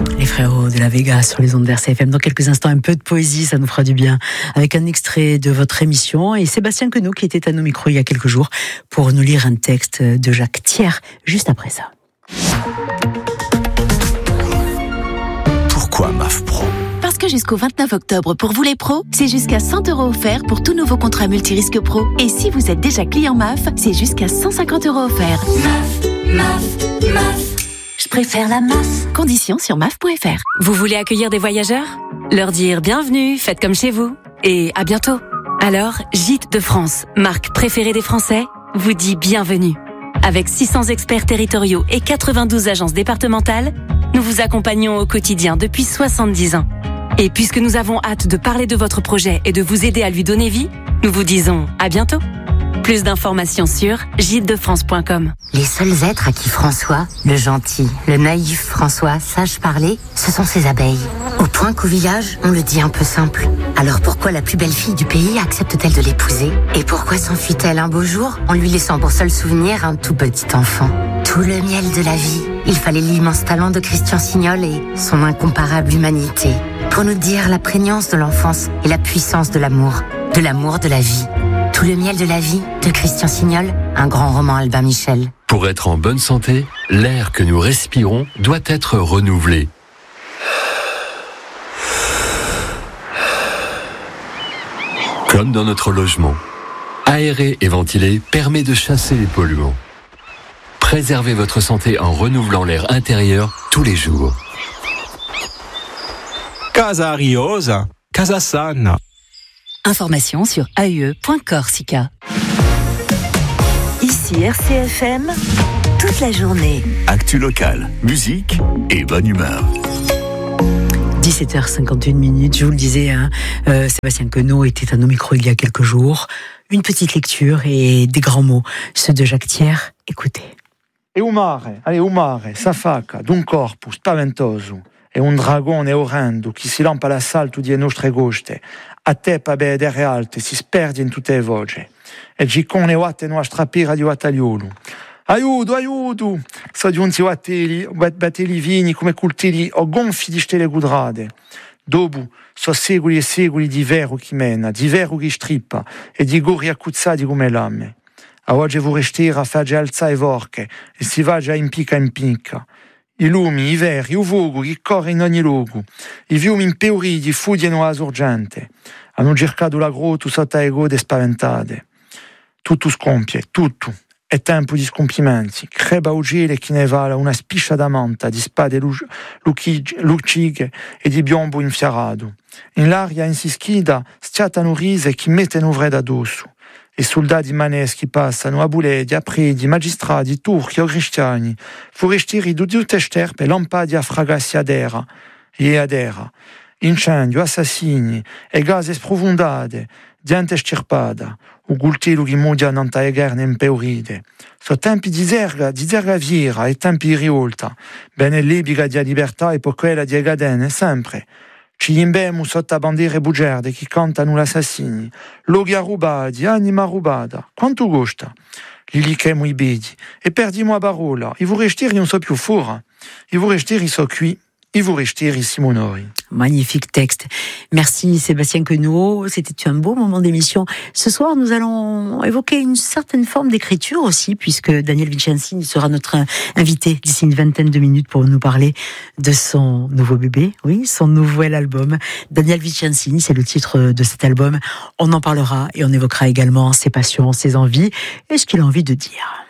Les frérots de la Vega sur les ondes d'RCFM. Dans quelques instants, un peu de poésie, ça nous fera du bien. Avec un extrait de votre émission et Sébastien Queneau qui était à nos micros il y a quelques jours pour nous lire un texte de Jacques Thiers juste après ça. Pourquoi MAF Pro ? Parce que jusqu'au 29 octobre, pour vous les pros, c'est jusqu'à 100 € offerts pour tout nouveau contrat multirisque pro. Et si vous êtes déjà client MAF, c'est jusqu'à 150 € offerts. MAF. Je préfère la MAF. Conditions sur maf.fr. Vous voulez accueillir des voyageurs ? Leur dire bienvenue, faites comme chez vous. Et à bientôt. Alors, Gîtes de France, marque préférée des Français, vous dit bienvenue. Avec 600 experts territoriaux et 92 agences départementales, nous vous accompagnons au quotidien depuis 70 ans. Et puisque nous avons hâte de parler de votre projet et de vous aider à lui donner vie, nous vous disons à bientôt. Plus d'informations sur gîtesdefrance.com. Les seuls êtres à qui François, le gentil, le naïf François, sache parler, ce sont ses abeilles. Au point qu'au village, on le dit un peu simple. Alors pourquoi la plus belle fille du pays accepte-t-elle de l'épouser ? Et pourquoi s'enfuit-elle un beau jour en lui laissant pour seul souvenir un tout petit enfant ? Tout le miel de la vie. Il fallait l'immense talent de Christian Signol et son incomparable humanité pour nous dire la prégnance de l'enfance et la puissance de l'amour de la vie. Tout le miel de la vie de Christian Signol, un grand roman Albin Michel. Pour être en bonne santé, l'air que nous respirons doit être renouvelé. Comme dans notre logement, aérer et ventiler permet de chasser les polluants. Préservez votre santé en renouvelant l'air intérieur tous les jours. Casa Ariosa, Casa Sana. Information sur ae.corsica. Ici RCFM, toute la journée. Actu locale, musique et bonne humeur. 17h51, je vous le disais, Sébastien Queneau était à nos micros il y a quelques jours. Une petite lecture et des grands mots, ceux de Jacques Thiers. Écoutez. E o mare s'affacca d'un corpo spaventoso e un dragone orrendo che si lampa l'assalto di nostre coste, a teppa bedere alte, si sperde in tutte le voci. E giccone watte no a strapira di wattagliolo. Aiuto! So giunti batteli vini come cultili o gonfi di stelle gudrade. Dopo so secoli e secoli di vero chi mena, di vero chi strippa e di gori accuzzati come lame. A oggi vu restare a fare alzare vorche e si va già in picca. I lumi, i veri, i vogo che corre in ogni luogo. I fiumi impeuriti fuggono alla sorgente. Hanno cercato la grotta sotto le code spaventate. Tutto scompie, tutto. È tempo di scompimenti. Creba ugile che ne vala una spiscia da manta di spade lucighe e di biombo infiarato. In l'aria insischida schiattano rise che mettono vreda addosso. I soldati maneschi passano a buledi, a preti, magistrati, turchi o cristiani, forestieri di tutte sterpe, lampadi a fragassi adera. Incendio, assassini e gas sprofondate, gente stirpada, o coltello che mudia nanta e guerra impeurite. So tempi di zerga vira e tempi di rivolta, bene l'epica di libertà e per quella di Egadene, sempre. Ci imbemo sotto a bandiere bugiarde che cantano l'assassini, loghi rubati, anima rubata, quanto costa? Li lichemo i bedi, e perdimo a parola, i vous resteri non so più fora, i vous resteri so qui, i vous resteri Simonori. Magnifique texte. Merci Sébastien Queneau. C'était un beau moment d'émission. Ce soir, nous allons évoquer une certaine forme d'écriture aussi, puisque Daniel Vincenzini sera notre invité d'ici une vingtaine de minutes pour nous parler de son nouveau bébé, oui, son nouvel album. Daniel Vincenzini, c'est le titre de cet album. On en parlera et on évoquera également ses passions, ses envies et ce qu'il a envie de dire.